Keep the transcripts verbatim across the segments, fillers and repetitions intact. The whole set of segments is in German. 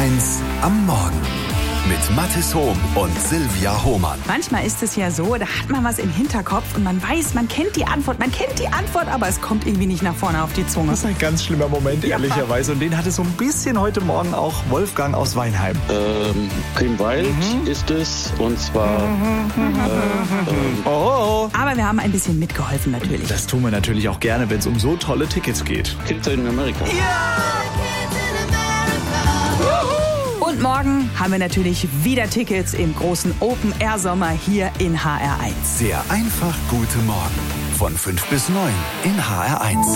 eins am Morgen mit Mathis Hohm und Silvia Hohmann. Manchmal ist es ja so, da hat man was im Hinterkopf und man weiß, man kennt die Antwort, man kennt die Antwort, aber es kommt irgendwie nicht nach vorne auf die Zunge. Das ist ein ganz schlimmer Moment, Ja. ehrlicherweise. Und den hatte so ein bisschen heute Morgen auch Wolfgang aus Weinheim. Ähm, Grimwald Mhm. ist es, und zwar äh, ähm, Oh, Aber wir haben ein bisschen mitgeholfen natürlich. das tun wir natürlich auch gerne, wenn es um so tolle Tickets geht. Kids in America. Und morgen haben wir natürlich wieder Tickets im großen Open-Air-Sommer hier in H R eins. Der einfach gute Morgen von fünf bis neun in H R eins.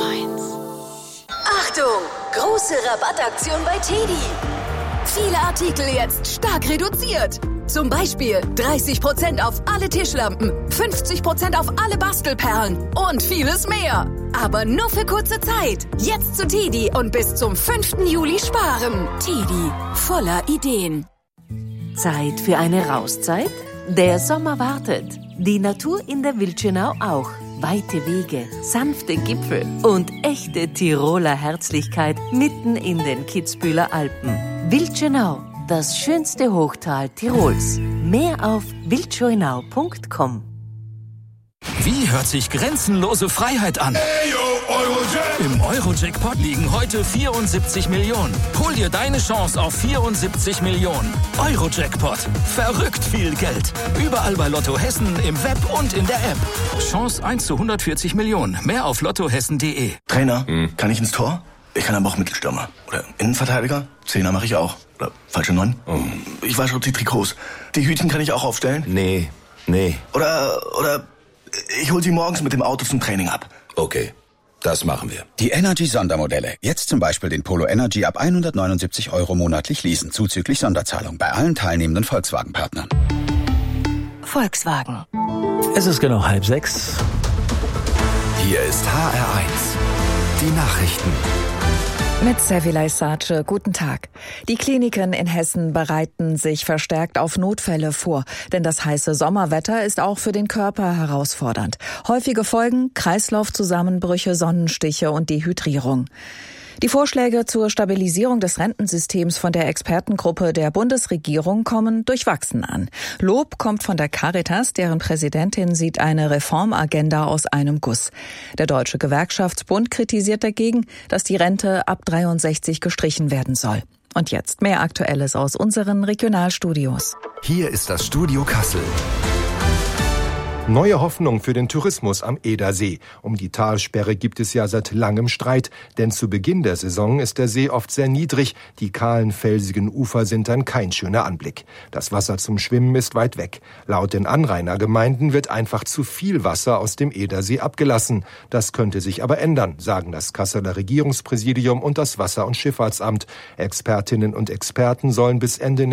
Achtung! Große Rabattaktion bei Teddy. Viele Artikel jetzt stark reduziert. Zum Beispiel dreißig Prozent auf alle Tischlampen, fünfzig Prozent auf alle Bastelperlen und vieles mehr. Aber nur für kurze Zeit. Jetzt zu Teddy und bis zum fünften Juli sparen. Teddy, voller Ideen. Zeit für eine Rauszeit? Der Sommer wartet. Die Natur in der Wildschönau auch. Weite Wege, sanfte Gipfel und echte Tiroler Herzlichkeit mitten in den Kitzbüheler Alpen. Wildschönau, das schönste Hochtal Tirols. Mehr auf wildschönau punkt com. Wie hört sich grenzenlose Freiheit an? Im Euro-Jackpot liegen heute vierundsiebzig Millionen. Hol dir deine Chance auf vierundsiebzig Millionen. Euro-Jackpot. Verrückt viel Geld. Überall bei Lotto Hessen, im Web und in der App. Chance eins zu hundertvierzig Millionen. Mehr auf lottohessen punkt de. Trainer, kann ich ins Tor? Ich kann aber auch Mittelstürmer. Oder Innenverteidiger? Zehner mache ich auch. Oder falsche Neun? Ich wasche die Trikots. Die Hütchen kann ich auch aufstellen? Nee, nee. Oder, oder ich hol sie morgens mit dem Auto zum Training ab. Okay, das machen wir. Die Energy-Sondermodelle. Jetzt zum Beispiel den Polo Energy ab hundertneunundsiebzig Euro monatlich leasen, zuzüglich Sonderzahlung bei allen teilnehmenden Volkswagen-Partnern. Volkswagen. Es ist genau halb sechs. Hier ist H R eins. Die Nachrichten. Mit Servilay Sace, guten Tag. Die Kliniken in Hessen bereiten sich verstärkt auf Notfälle vor, denn das heiße Sommerwetter ist auch für den Körper herausfordernd. Häufige Folgen: Kreislaufzusammenbrüche, Sonnenstiche und Dehydrierung. Die Vorschläge zur Stabilisierung des Rentensystems von der Expertengruppe der Bundesregierung kommen durchwachsen an. Lob kommt von der Caritas, deren Präsidentin sieht eine Reformagenda aus einem Guss. Der Deutsche Gewerkschaftsbund kritisiert dagegen, dass die Rente ab dreiundsechzig gestrichen werden soll. Und jetzt mehr Aktuelles aus unseren Regionalstudios. Hier ist das Studio Kassel. Neue Hoffnung für den Tourismus am Edersee. Um die Talsperre gibt es ja seit langem Streit, denn zu Beginn der Saison ist der See oft sehr niedrig, die kahlen, felsigen Ufer sind dann kein schöner Anblick. Das Wasser zum Schwimmen ist weit weg. Laut den Anrainergemeinden wird einfach zu viel Wasser aus dem Edersee abgelassen. Das könnte sich aber ändern, sagen das Kasseler Regierungspräsidium und das Wasser- und Schifffahrtsamt. Expertinnen und Experten sollen bis Ende